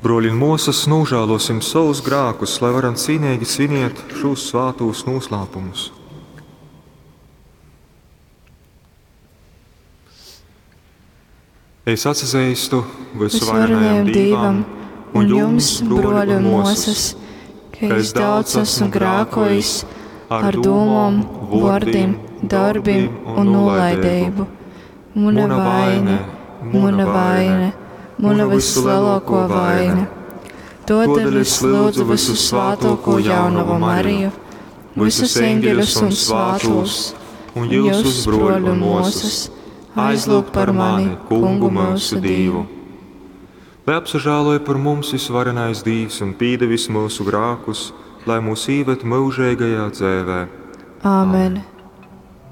Broļi un mūsas, nožēlosim savus grēkus, lai varam cīnīgi svinēt šos svētos noslēpumus. Es atzīstu visvarenajam Dievam un jums, broļi un mūsas, ka es daudz esmu grēkojis ar domām, vārdiem, darbiem un nolaidību. Mana vaina, mana vislielāko vaina. Tādēļ es lūdzu visu svētāko jaunavu Mariju, visus eņģeļus un svētos, un jūsus broļu un mūsas, aizlūg par mani, Kungu mūsu Dievu. Lai apsažāloja par mums visvarenais Dievs un pīda visu mūsu grākus, lai mūs īvet mūžīgajā dzēvē. Āmen.